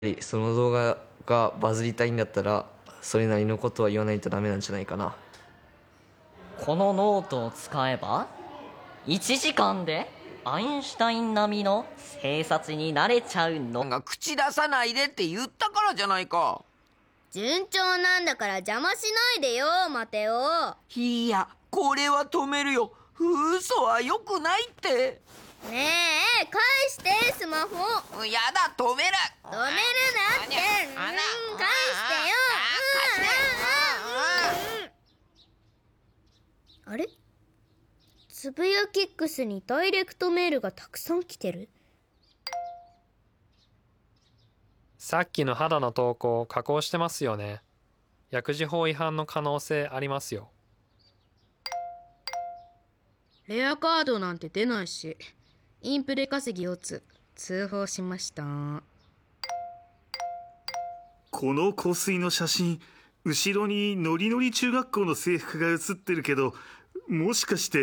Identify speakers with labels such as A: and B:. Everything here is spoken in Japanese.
A: その動画がバズりたいんだったらそれなりのことは言わないとダメなんじゃないかな。
B: このノートを使えば1時間でアインシュタイン並みの生殺になれちゃうの。
C: が口出さないでって言ったからじゃないか。
D: 順調なんだから邪魔しないでよ、マテオ。
C: いや、これは止めるよ。嘘は良くないって。
D: ねえ、返してスマホ。
C: やだ、止める。
D: 止めるなって。返してよ。あれ、つぶやキックスにダイレクトメールがたくさん来てる。
E: さっきの肌の投稿を加工してますよね。薬事法違反の可能性ありますよ。
F: レアカードなんて出ないし、インプレ稼ぎ4つ通報しました。
G: この香水の写真、後ろにノリノリ中学校の制服が写ってるけど、もしかして